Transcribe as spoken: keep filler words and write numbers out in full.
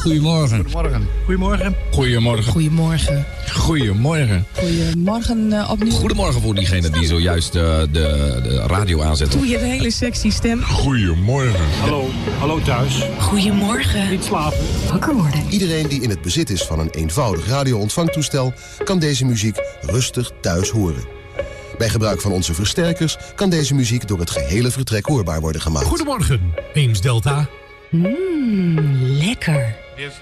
Goedemorgen. Goedemorgen. Goedemorgen. Goedemorgen. Goedemorgen. Goedemorgen. Goedemorgen uh, opnieuw. Goedemorgen voor diegene die zojuist uh, de, de radio aanzet. Doe je een hele sexy stem. Goedemorgen. Hallo. Hallo thuis. Goedemorgen. Niet slapen. Wakker worden. Iedereen die in het bezit is van een eenvoudig radio-ontvangtoestel kan deze muziek rustig thuis horen. Bij gebruik van onze versterkers kan deze muziek door het gehele vertrek hoorbaar worden gemaakt. Goedemorgen, Eems Delta. Mmm, lekker.